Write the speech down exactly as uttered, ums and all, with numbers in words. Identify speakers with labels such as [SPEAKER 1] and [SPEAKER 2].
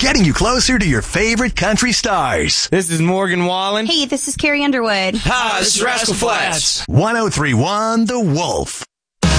[SPEAKER 1] getting you closer to your favorite country stars.
[SPEAKER 2] This is Morgan Wallen.
[SPEAKER 3] Hey, this is Carrie Underwood.
[SPEAKER 4] Hi, this is Rascal Flatts.
[SPEAKER 1] one oh three point one The Wolf.